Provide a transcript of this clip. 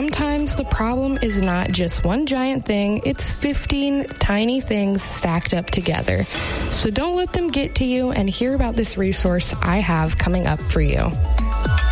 sometimes the problem is not just one giant thing, it's 15 tiny things stacked up together. So don't let them get to you, and hear about this resource I have coming up for you.